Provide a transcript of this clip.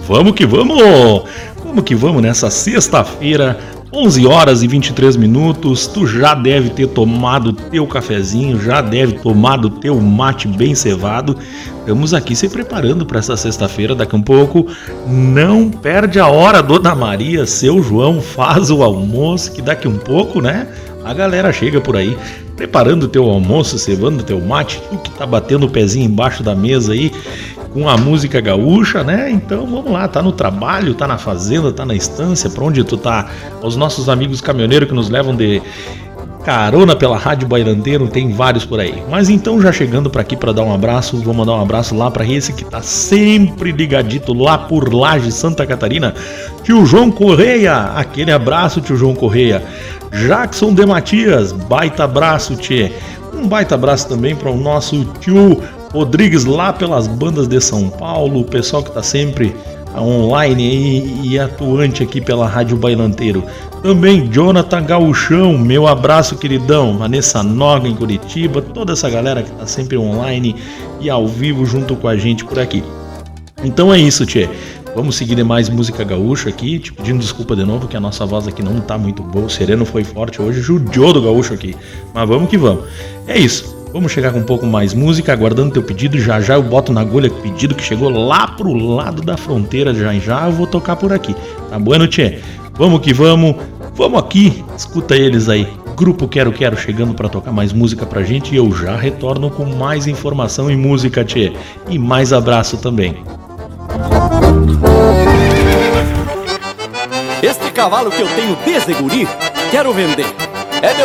Vamos que vamos! Vamos que vamos nessa sexta-feira, 11 horas e 23 minutos. Tu já deve ter tomado teu cafezinho, já deve ter tomado teu mate bem cevado. Estamos aqui se preparando para essa sexta-feira. Daqui a um pouco, não perde a hora, Dona Maria, seu João faz o almoço, que daqui a um pouco, né, a galera chega por aí preparando o teu almoço, cevando o teu mate, tu que tá batendo o pezinho embaixo da mesa aí com a música gaúcha, né? Então vamos lá, tá no trabalho, tá na fazenda, tá na estância, pra onde tu tá? Os nossos amigos caminhoneiros que nos levam de carona pela Rádio Bailanteiro, tem vários por aí. Mas então, já chegando para aqui para dar um abraço, vou mandar um abraço lá para esse que tá sempre ligadito lá por Laje, Santa Catarina, tio João Correia. Aquele abraço, tio João Correia. Jackson de Matias, baita abraço, tchê. Um baita abraço também para o nosso tio Rodrigues lá pelas bandas de São Paulo, o pessoal que tá sempre online e atuante aqui pela Rádio Bailanteiro. Também Jonathan Gauchão, meu abraço, queridão. Vanessa Noga em Curitiba, toda essa galera que tá sempre online e ao vivo junto com a gente por aqui. Então é isso, tchê. Vamos seguir de mais música gaúcha aqui, te pedindo desculpa de novo que a nossa voz aqui não tá muito boa, o sereno foi forte hoje, judiou do gaúcho aqui. Mas vamos que vamos. É isso. Vamos chegar com um pouco mais música, aguardando teu pedido. Já já eu boto na agulha o pedido que chegou lá pro lado da fronteira. Já já eu vou tocar por aqui. Tá bueno, tchê? Vamos que vamos. Vamos aqui. Escuta eles aí. Grupo Quero Quero chegando pra tocar mais música pra gente. E eu já retorno com mais informação e música, tchê. E mais abraço também. Este cavalo que eu tenho desde guri, quero vender.